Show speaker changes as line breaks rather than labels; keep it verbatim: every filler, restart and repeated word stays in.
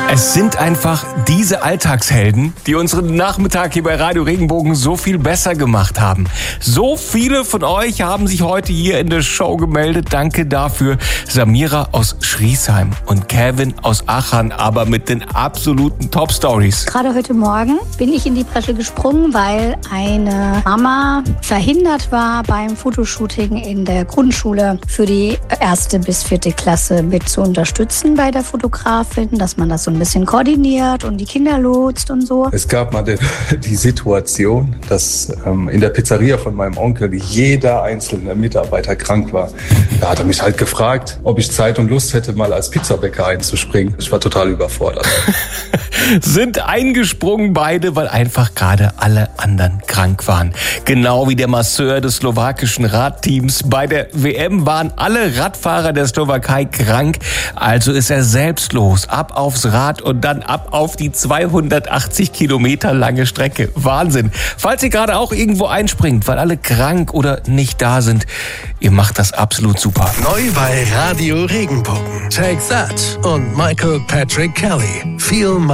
Es sind einfach diese Alltagshelden, die unseren Nachmittag hier bei Radio Regenbogen so viel besser gemacht haben. So viele von euch haben sich heute hier in der Show gemeldet. Danke dafür. Samira aus Schriesheim und Kevin aus Aachen, aber mit den absoluten Top-Stories.
Gerade heute Morgen bin ich in die Bresche gesprungen, weil eine Mama verhindert war, beim Fotoshooting in der Grundschule für die erste bis vierte Klasse mit zu unterstützen bei der Fotografin, dass man das so ein bisschen koordiniert und die Kinder lotst und so.
Es gab mal die, die Situation, dass ähm, in der Pizzeria von meinem Onkel jeder einzelne Mitarbeiter krank war. Da hat er mich halt gefragt, ob ich Zeit und Lust hätte, mal als Pizzabäcker einzuspringen. Ich war total überfordert.
Sind eingesprungen beide, weil einfach gerade alle anderen krank waren. Genau wie der Masseur des slowakischen Radteams. Bei der W M waren alle Radfahrer der Slowakei krank, also ist er selbst los, ab aufs Rad und dann ab auf die zweihundertachtzig Kilometer lange Strecke. Wahnsinn. Falls ihr gerade auch irgendwo einspringt, weil alle krank oder nicht da sind, ihr macht das absolut super.
Neu bei Radio Regenbogen. Take That und Michael Patrick Kelly. Feel